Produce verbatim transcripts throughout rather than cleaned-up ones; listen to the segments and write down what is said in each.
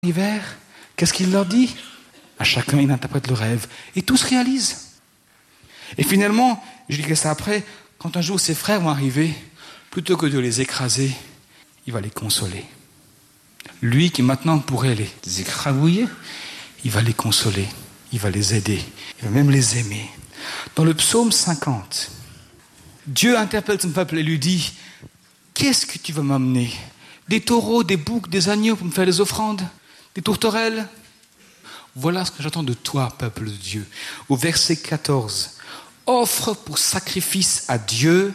Hiver, qu'est-ce qu'il leur dit? À chacun, il interprète le rêve. Et tout se réalise. Et finalement, je dirai ça après, quand un jour ses frères vont arriver, plutôt que de les écraser, il va les consoler. Lui qui maintenant pourrait les écrabouiller, il va les consoler, il va les aider, il va même les aimer. Dans le psaume cinquante, Dieu interpelle son peuple et lui dit: qu'est-ce que tu vas m'amener? Des taureaux, des boucs, des agneaux pour me faire des offrandes? Des tourterelles? Voilà ce que j'attends de toi, peuple de Dieu. Au verset quatorze, offre pour sacrifice à Dieu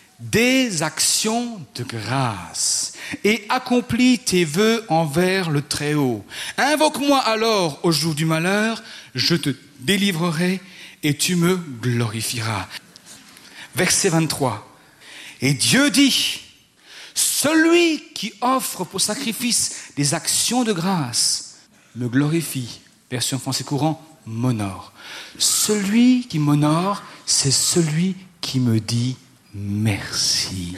des actions de grâce et accomplis tes vœux envers le Très-Haut. Invoque-moi alors au jour du malheur, je te délivrerai et tu me glorifieras. Verset vingt-trois, et Dieu dit: celui qui offre pour sacrifice des actions de grâce me glorifie. Version français courant, m'honore. Celui qui m'honore, c'est celui qui me dit merci.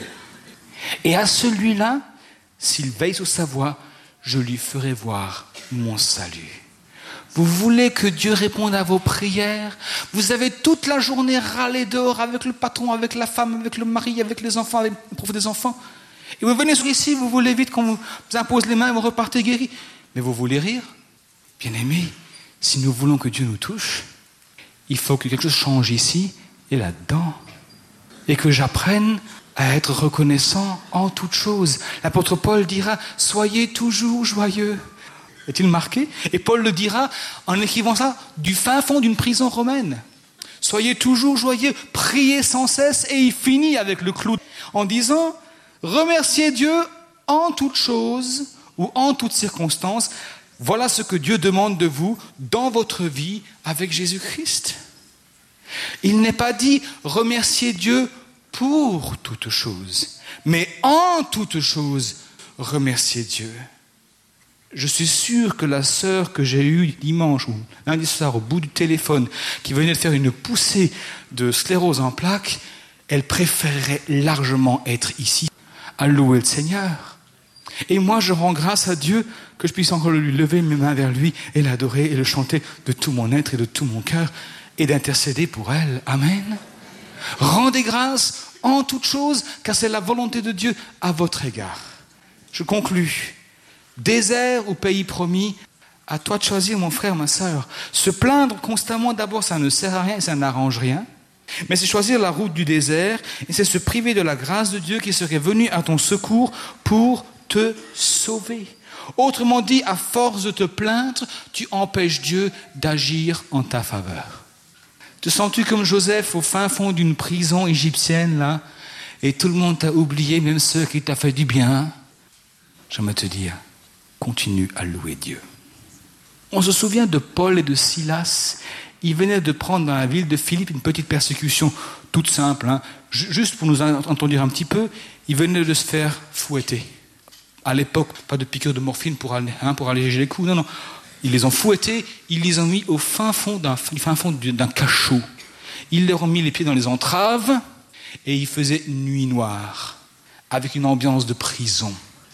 Et à celui-là, s'il veille sur sa voie, je lui ferai voir mon salut. Vous voulez que Dieu réponde à vos prières? Vous avez toute la journée râlé dehors avec le patron, avec la femme, avec le mari, avec les enfants, avec le prof des enfants. Et vous venez sur ici, vous voulez vite qu'on vous impose les mains et vous repartez guéri. Mais vous voulez rire? Bien-aimés, si nous voulons que Dieu nous touche, il faut que quelque chose change ici et là-dedans. Et que j'apprenne à être reconnaissant en toutes choses. L'apôtre Paul dira: soyez toujours joyeux. Est-il marqué? Et Paul le dira en écrivant ça du fin fond d'une prison romaine. Soyez toujours joyeux, priez sans cesse. Et il finit avec le clou en disant: remerciez Dieu en toutes choses ou en toutes circonstances. Voilà ce que Dieu demande de vous dans votre vie avec Jésus-Christ. Il n'est pas dit remerciez Dieu pour toutes choses, mais en toutes choses, remerciez Dieu. Je suis sûr que la sœur que j'ai eue dimanche ou lundi soir au bout du téléphone, qui venait de faire une poussée de sclérose en plaques, elle préférerait largement être ici à louer le Seigneur. Et moi, je rends grâce à Dieu que je puisse encore lui lever mes mains vers lui et l'adorer et le chanter de tout mon être et de tout mon cœur et d'intercéder pour elle. Amen. Rendez grâce en toutes choses, car c'est la volonté de Dieu à votre égard. Je conclus. Désert ou pays promis, à toi de choisir, mon frère, ma sœur. Se plaindre constamment, d'abord, ça ne sert à rien, ça n'arrange rien. Mais c'est choisir la route du désert et c'est se priver de la grâce de Dieu qui serait venu à ton secours pour te sauver. Autrement dit, à force de te plaindre, tu empêches Dieu d'agir en ta faveur. Te sens-tu comme Joseph au fin fond d'une prison égyptienne, là, et tout le monde t'a oublié, même ceux qui t'ont fait du bien? J'aimerais te dire, continue à louer Dieu. On se souvient de Paul et de Silas. Ils venaient de prendre dans la ville de Philippe une petite persécution toute simple. Hein. Juste pour nous entendre un petit peu, ils venaient de se faire fouetter. À l'époque, pas de piqûre de morphine pour, aller, hein, pour alléger les coups. Non, non. Ils les ont fouettés, ils les ont mis au fin fond d'un, fin fond d'un cachot. Ils leur ont mis les pieds dans les entraves et il faisait nuit noire, avec une ambiance de prison.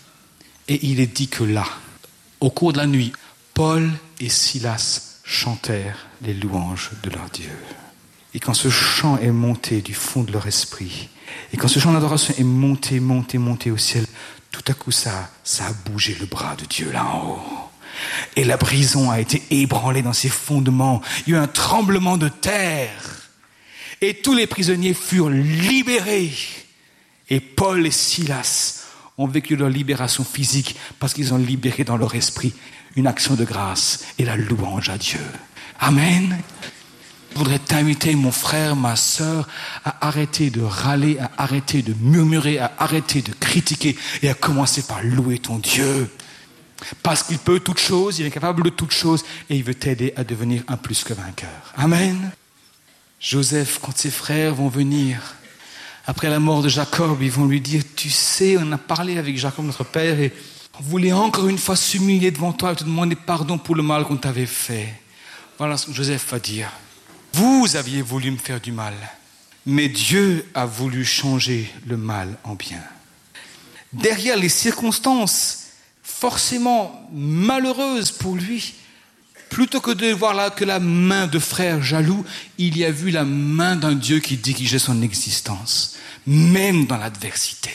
Et il est dit que là, au cours de la nuit, Paul et Silas chantèrent les louanges de leur Dieu. Et quand ce chant est monté du fond de leur esprit, et quand ce chant d'adoration est monté, monté, monté au ciel, tout à coup ça, ça a bougé le bras de Dieu là en haut. Et la prison a été ébranlée dans ses fondements. Il y a eu un tremblement de terre. Et tous les prisonniers furent libérés. Et Paul et Silas ont vécu leur libération physique parce qu'ils ont libéré dans leur esprit une action de grâce et la louange à Dieu. Amen. Je voudrais t'inviter, mon frère, ma sœur, à arrêter de râler, à arrêter de murmurer, à arrêter de critiquer et à commencer par louer ton Dieu. Parce qu'il peut toutes choses, il est capable de toutes choses et il veut t'aider à devenir un plus que vainqueur. Amen. Joseph, quand ses frères vont venir, après la mort de Jacob, ils vont lui dire, tu sais, on a parlé avec Jacob, notre père, et on voulait encore une fois s'humilier devant toi et te demander pardon pour le mal qu'on t'avait fait. Voilà ce que Joseph va dire. Vous aviez voulu me faire du mal, mais Dieu a voulu changer le mal en bien. Derrière les circonstances forcément malheureuse pour lui. Plutôt que de voir là que la main de frère jaloux, il y a vu la main d'un Dieu qui dirigeait son existence, même dans l'adversité.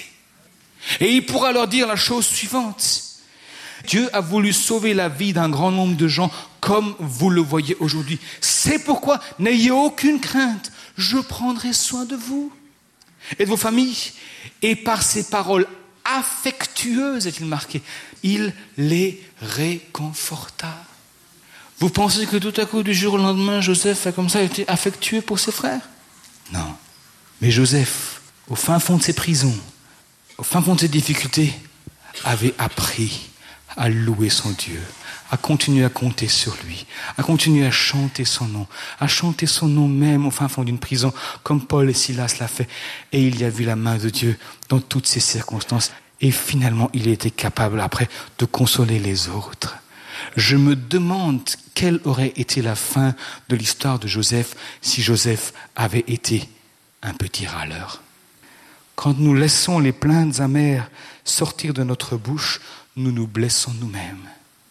Et il pourra leur dire la chose suivante. Dieu a voulu sauver la vie d'un grand nombre de gens comme vous le voyez aujourd'hui. C'est pourquoi n'ayez aucune crainte, je prendrai soin de vous et de vos familles. Et par ces paroles affectueuses, est-il marqué, il les réconforta. Vous pensez que tout à coup, du jour au lendemain, Joseph a comme ça été affectueux pour ses frères? Non. Mais Joseph, au fin fond de ses prisons, au fin fond de ses difficultés, avait appris à louer son Dieu, à continuer à compter sur lui, à continuer à chanter son nom, à chanter son nom même au fin fond d'une prison, comme Paul et Silas l'a fait. Et il y a vu la main de Dieu dans toutes ces circonstances. Et finalement, il était capable après de consoler les autres. Je me demande quelle aurait été la fin de l'histoire de Joseph si Joseph avait été un petit râleur. Quand nous laissons les plaintes amères sortir de notre bouche, nous nous blessons nous-mêmes.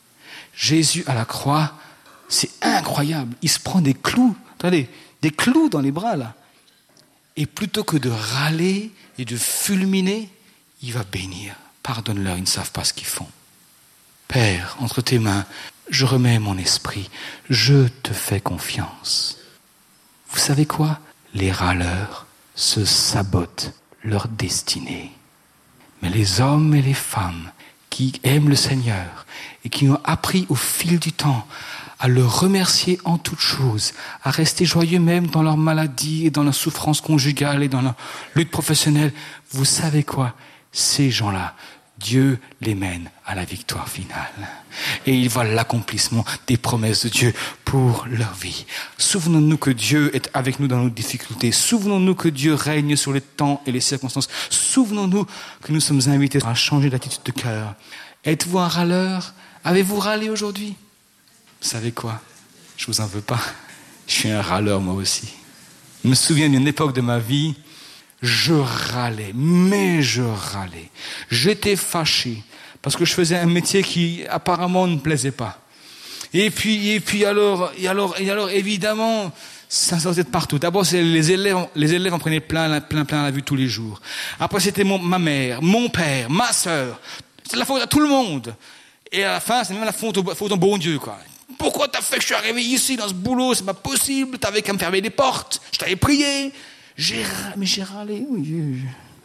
Jésus à la croix, c'est incroyable. Il se prend des clous, attendez, des clous dans les bras là. Et plutôt que de râler et de fulminer, il va bénir. Pardonne-leur, ils ne savent pas ce qu'ils font. Père, entre tes mains, je remets mon esprit. Je te fais confiance. Vous savez quoi? Les râleurs se sabotent leur destinée. Mais les hommes et les femmes qui aiment le Seigneur et qui ont appris au fil du temps à le remercier en toutes choses, à rester joyeux même dans leur maladie et dans leur souffrance conjugale et dans leur lutte professionnelle, vous savez quoi? Ces gens-là, Dieu les mène à la victoire finale. Et ils voient l'accomplissement des promesses de Dieu pour leur vie. Souvenons-nous que Dieu est avec nous dans nos difficultés. Souvenons-nous que Dieu règne sur les temps et les circonstances. Souvenons-nous que nous sommes invités à changer d'attitude de cœur. Êtes-vous un râleur? Avez-vous râlé aujourd'hui? Vous savez quoi? Je vous en veux pas. Je suis un râleur moi aussi. Je me souviens d'une époque de ma vie, je râlais, mais je râlais. J'étais fâché parce que je faisais un métier qui apparemment ne me plaisait pas. Et puis, et puis alors, et alors, et alors, évidemment, ça sortait de partout. D'abord, c'est les élèves, les élèves en prenaient plein, plein, plein à la vue tous les jours. Après, c'était mon, ma mère, mon père, ma sœur. C'est la faute à tout le monde. Et à la fin, c'est même la faute au, faute au bon Dieu, quoi. Pourquoi t'as fait que je suis arrivé ici dans ce boulot? C'est pas possible. T'avais qu'à me fermer les portes. Je t'avais prié. J'ai, mais j'ai râlé, oui.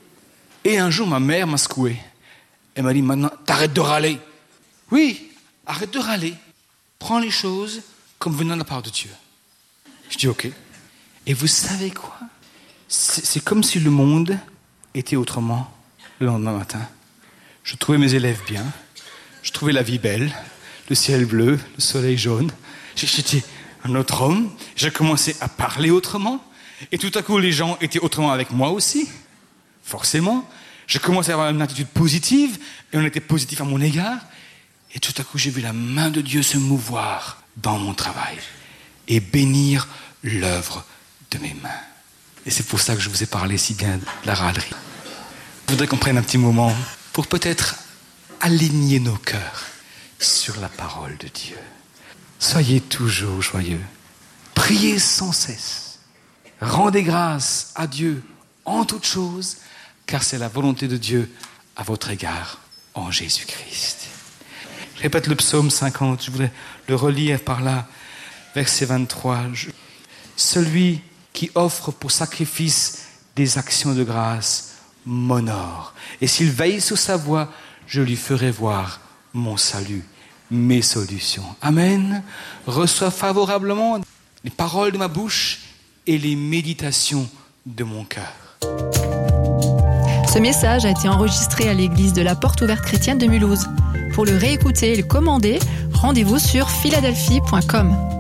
Et un jour, ma mère m'a secoué. Elle m'a dit, maintenant, t'arrêtes de râler. Oui, arrête de râler. Prends les choses comme venant de la part de Dieu. Je dis, ok. Et vous savez quoi? C'est, c'est comme si le monde était autrement le lendemain matin. Je trouvais mes élèves bien. Je trouvais la vie belle. Le ciel bleu, le soleil jaune. J'étais un autre homme. J'ai commencé à parler autrement. Et tout à coup, les gens étaient autrement avec moi aussi, forcément. J'ai commencé à avoir une attitude positive, et on était positif à mon égard. Et tout à coup, j'ai vu la main de Dieu se mouvoir dans mon travail et bénir l'œuvre de mes mains. Et c'est pour ça que je vous ai parlé si bien de la râlerie. Je voudrais qu'on prenne un petit moment pour peut-être aligner nos cœurs sur la parole de Dieu. Soyez toujours joyeux. Priez sans cesse. Rendez grâce à Dieu en toutes choses, car c'est la volonté de Dieu à votre égard en Jésus-Christ. Je répète le psaume cinquante, je voudrais le relire par là, verset vingt-trois. Je... Celui qui offre pour sacrifice des actions de grâce m'honore. Et s'il veille sur sa voie, je lui ferai voir mon salut, mes solutions. Amen. Reçois favorablement les paroles de ma bouche et les méditations de mon cœur. Ce message a été enregistré à l'église de la Porte Ouverte Chrétienne de Mulhouse. Pour le réécouter et le commander, rendez-vous sur philadelphie point com.